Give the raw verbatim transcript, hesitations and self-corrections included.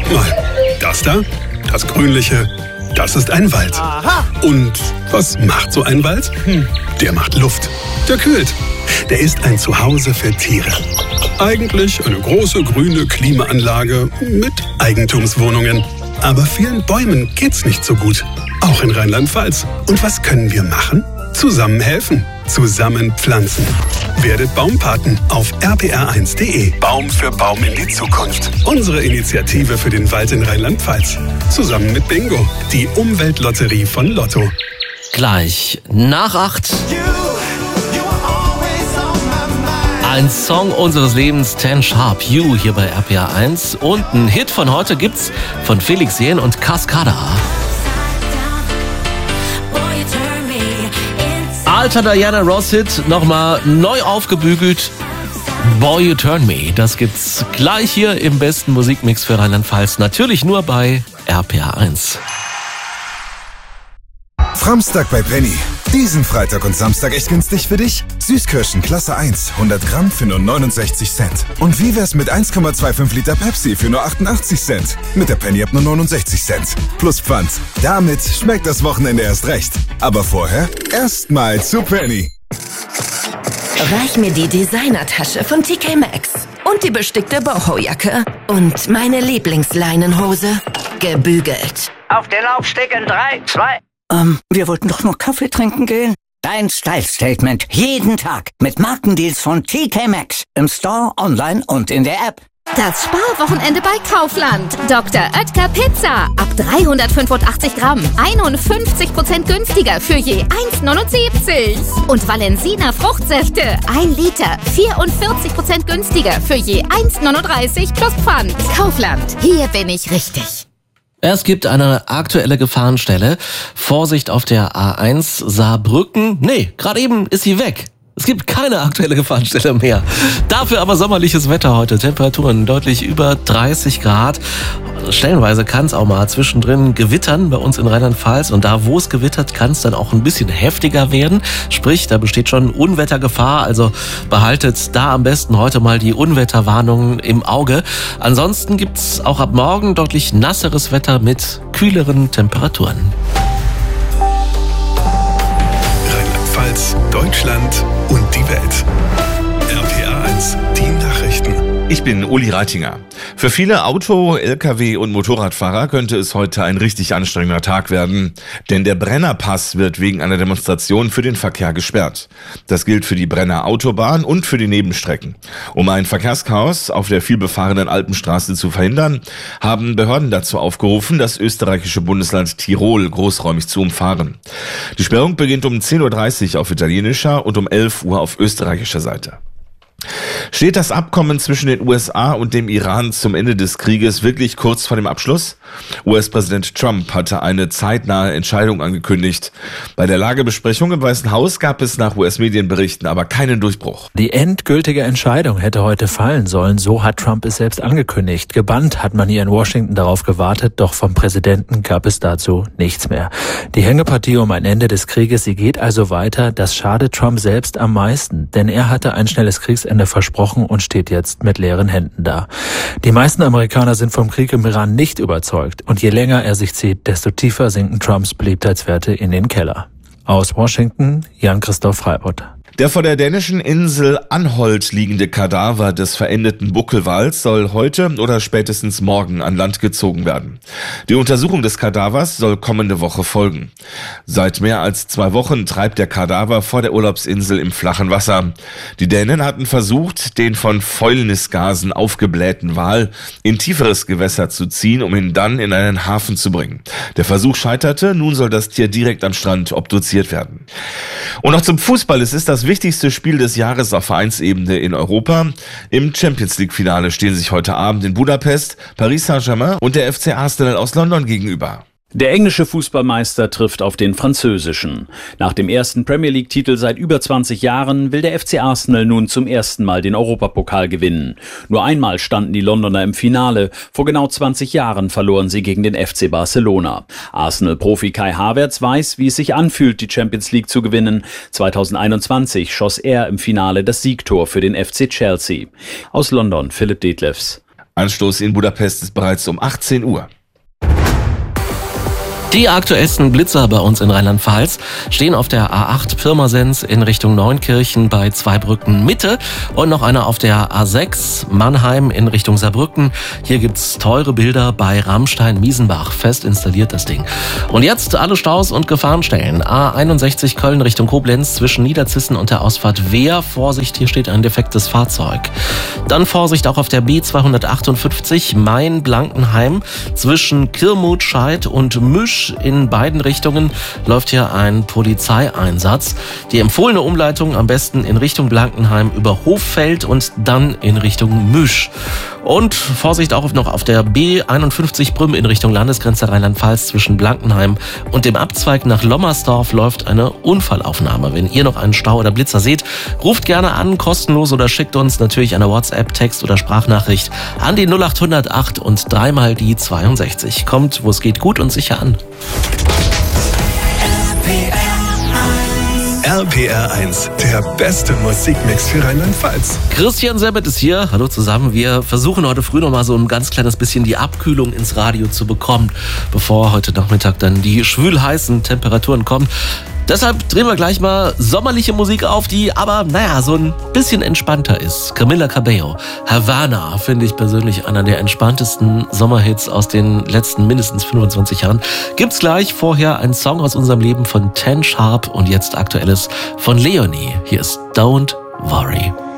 Guck mal, das da, das Grünliche, das ist ein Wald. Aha. Und was macht so ein Wald? Hm, der macht Luft. Der kühlt. Der ist ein Zuhause für Tiere. Eigentlich eine große grüne Klimaanlage mit Eigentumswohnungen. Aber vielen Bäumen geht's nicht so gut. Auch in Rheinland-Pfalz. Und was können wir machen? Zusammen helfen. Zusammen pflanzen. Werdet Baumpaten auf r p r eins punkt d e. Baum für Baum in die Zukunft. Unsere Initiative für den Wald in Rheinland-Pfalz. Zusammen mit Bingo, die Umweltlotterie von Lotto. Gleich nach acht. Ein Song unseres Lebens, Ten Sharp, You, hier bei R P R eins. Und ein Hit von heute gibt's von Felix Jähn und Cascada. Alter Diana Ross-Hit, nochmal neu aufgebügelt. Boy, You Turn Me. Das gibt's gleich hier im besten Musikmix für Rheinland-Pfalz. Natürlich nur bei R P R eins. Framstag bei Penny. Diesen Freitag und Samstag echt günstig für dich? Süßkirschen Klasse eins, hundert Gramm für nur neunundsechzig Cent. Und wie wär's mit eins Komma fünfundzwanzig Liter Pepsi für nur achtundachtzig Cent? Mit der Penny ab nur neunundsechzig Cent. Plus Pfand. Damit schmeckt das Wochenende erst recht. Aber vorher erstmal zu Penny. Reich mir die Designertasche von T K Maxx. Und die bestickte Boho-Jacke. Und meine Lieblingsleinenhose. Gebügelt. Auf den Laufsteg in drei, zwei... Ähm, wir wollten doch nur Kaffee trinken gehen. Dein Style-Statement. Jeden Tag. Mit Markendeals von T K Maxx. Im Store, online und in der App. Das Sparwochenende bei Kaufland. Doktor Oetker Pizza. Ab dreihundertfünfundachtzig Gramm. einundfünfzig Prozent günstiger für je eins neunundsiebzig. Und Valensina Fruchtsäfte. ein Liter. vierundvierzig Prozent günstiger für je eins neununddreißig plus Pfand. Kaufland. Hier bin ich richtig. Es gibt eine aktuelle Gefahrenstelle. Vorsicht auf der A eins Saarbrücken. Nee, gerade eben ist sie weg. Es gibt keine aktuelle Gefahrenstelle mehr. Dafür aber sommerliches Wetter heute. Temperaturen deutlich über dreißig Grad. Stellenweise kann es auch mal zwischendrin gewittern bei uns in Rheinland-Pfalz. Und da, wo es gewittert, kann es dann auch ein bisschen heftiger werden. Sprich, da besteht schon Unwettergefahr. Also behaltet da am besten heute mal die Unwetterwarnungen im Auge. Ansonsten gibt es auch ab morgen deutlich nasseres Wetter mit kühleren Temperaturen. Rheinland-Pfalz, Deutschland und die Welt. R P R eins, die Nachrichten. Ich bin Uli Reitinger. Für viele Auto-, L K W- und Motorradfahrer könnte es heute ein richtig anstrengender Tag werden. Denn der Brennerpass wird wegen einer Demonstration für den Verkehr gesperrt. Das gilt für die Brenner Autobahn und für die Nebenstrecken. Um ein Verkehrschaos auf der vielbefahrenen Alpenstraße zu verhindern, haben Behörden dazu aufgerufen, das österreichische Bundesland Tirol großräumig zu umfahren. Die Sperrung beginnt um zehn Uhr dreißig auf italienischer und um elf Uhr auf österreichischer Seite. Steht das Abkommen zwischen den U S A und dem Iran zum Ende des Krieges wirklich kurz vor dem Abschluss? U S-Präsident Trump hatte eine zeitnahe Entscheidung angekündigt. Bei der Lagebesprechung im Weißen Haus gab es nach U S-Medienberichten aber keinen Durchbruch. Die endgültige Entscheidung hätte heute fallen sollen, so hat Trump es selbst angekündigt. Gebannt hat man hier in Washington darauf gewartet, doch vom Präsidenten gab es dazu nichts mehr. Die Hängepartie um ein Ende des Krieges, sie geht also weiter. Das schadet Trump selbst am meisten, denn er hatte ein schnelles Kriegsende versprochen und steht jetzt mit leeren Händen da. Die meisten Amerikaner sind vom Krieg im Iran nicht überzeugt und je länger er sich zieht, desto tiefer sinken Trumps Beliebtheitswerte in den Keller. Aus Washington, Jan-Christoph Freibutt. Der vor der dänischen Insel Anholt liegende Kadaver des verendeten Buckelwals soll heute oder spätestens morgen an Land gezogen werden. Die Untersuchung des Kadavers soll kommende Woche folgen. Seit mehr als zwei Wochen treibt der Kadaver vor der Urlaubsinsel im flachen Wasser. Die Dänen hatten versucht, den von Fäulnisgasen aufgeblähten Wal in tieferes Gewässer zu ziehen, um ihn dann in einen Hafen zu bringen. Der Versuch scheiterte, nun soll das Tier direkt am Strand obduziert werden. Und noch zum Fußball, es ist das wichtigste Spiel des Jahres auf Vereinsebene in Europa. Im Champions-League-Finale stehen sich heute Abend in Budapest Paris Saint-Germain und der F C Arsenal aus London gegenüber. Der englische Fußballmeister trifft auf den französischen. Nach dem ersten Premier League-Titel seit über zwanzig Jahren will der F C Arsenal nun zum ersten Mal den Europapokal gewinnen. Nur einmal standen die Londoner im Finale. Vor genau zwanzig Jahren verloren sie gegen den F C Barcelona. Arsenal-Profi Kai Havertz weiß, wie es sich anfühlt, die Champions League zu gewinnen. zweitausendeinundzwanzig schoss er im Finale das Siegtor für den F C Chelsea. Aus London, Philipp Detlefs. Anstoß in Budapest ist bereits um achtzehn Uhr. Die aktuellsten Blitzer bei uns in Rheinland-Pfalz stehen auf der A acht Pirmasens in Richtung Neunkirchen bei Zweibrücken Mitte und noch einer auf der A sechs Mannheim in Richtung Saarbrücken. Hier gibt's teure Bilder bei Ramstein-Miesenbach. Fest installiert das Ding. Und jetzt alle Staus und Gefahrenstellen. A einundsechzig Köln Richtung Koblenz zwischen Niederzissen und der Ausfahrt Wehr. Vorsicht, hier steht ein defektes Fahrzeug. Dann Vorsicht auch auf der B zweihundertachtundfünfzig Main-Blankenheim zwischen Kirmutscheid und Müsch. In beiden Richtungen läuft hier ein Polizeieinsatz. Die empfohlene Umleitung am besten in Richtung Blankenheim über Hoffeld und dann in Richtung Müsch. Und Vorsicht auch noch auf der B einundfünfzig Brüm in Richtung Landesgrenze Rheinland-Pfalz zwischen Blankenheim und dem Abzweig nach Lommersdorf läuft eine Unfallaufnahme. Wenn ihr noch einen Stau oder Blitzer seht, ruft gerne an, kostenlos, oder schickt uns natürlich eine WhatsApp, Text oder Sprachnachricht an die null acht null acht und dreimal die zweiundsechzig. Kommt, wo es geht, gut und sicher an. R P R eins, der beste Musikmix für Rheinland-Pfalz. Christian Sebet ist hier. Hallo zusammen. Wir versuchen heute früh noch mal so ein ganz kleines bisschen die Abkühlung ins Radio zu bekommen, bevor heute Nachmittag dann die schwül-heißen Temperaturen kommen. Deshalb drehen wir gleich mal sommerliche Musik auf, die aber, naja, so ein bisschen entspannter ist. Camila Cabello, Havana, finde ich persönlich einer der entspanntesten Sommerhits aus den letzten mindestens fünfundzwanzig Jahren. Gibt's gleich. Vorher ein Song aus unserem Leben von Ten Sharp und jetzt aktuelles von Leonie. Hier ist Don't Worry.